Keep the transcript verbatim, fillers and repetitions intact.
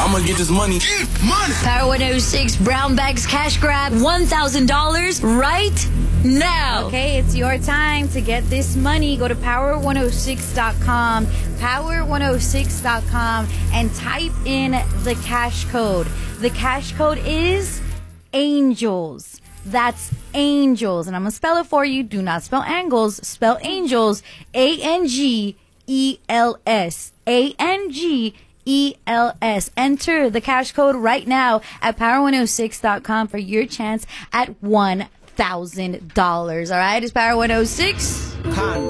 I'ma get this money. Get money. Power one oh six Brown Bags Cash Grab, one thousand dollars right now. Okay, it's your time to get this money. Go to power one oh six dot com, power one oh six dot com, and type in the cash code. The cash code is ANGELS. That's ANGELS. And I'm going to spell it for you. Do not spell angles. Spell ANGELS. A N G E L S. A N G E L S. Enter the cash code right now at power one oh six dot com for your chance at one thousand dollars. All right? It's Power one oh six.